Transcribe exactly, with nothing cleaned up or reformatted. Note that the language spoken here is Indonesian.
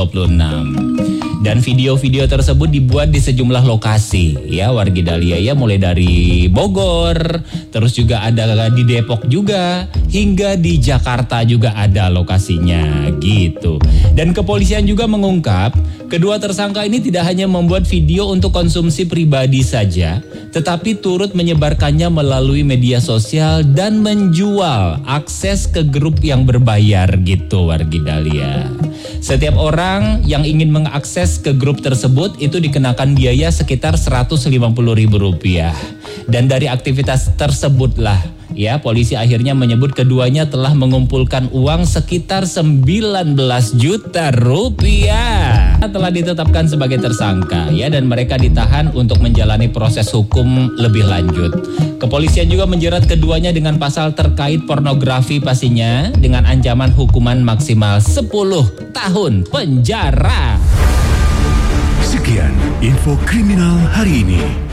dua puluh enam. Dan video-video tersebut dibuat di sejumlah lokasi ya wargi Dahlia ya, mulai dari Bogor, terus juga ada di Depok juga, hingga di Jakarta juga ada lokasinya gitu. Dan kepolisian juga mengungkap kedua tersangka ini tidak hanya membuat video untuk konsumsi pribadi saja, tetapi turut menyebarkannya melalui media sosial dan menjual akses ke grup yang berbayar gitu wargi Dahlia. Setiap orang yang ingin mengakses ke grup tersebut itu dikenakan biaya sekitar seratus lima puluh ribu rupiah. Dan dari aktivitas tersebutlah ya polisi akhirnya menyebut keduanya telah mengumpulkan uang sekitar sembilan belas juta rupiah. Telah ditetapkan sebagai tersangka ya, dan mereka ditahan untuk menjalani proses hukum lebih lanjut. Kepolisian juga menjerat keduanya dengan pasal terkait pornografi pastinya dengan ancaman hukuman maksimal sepuluh tahun penjara. Sekian info kriminal hari ini.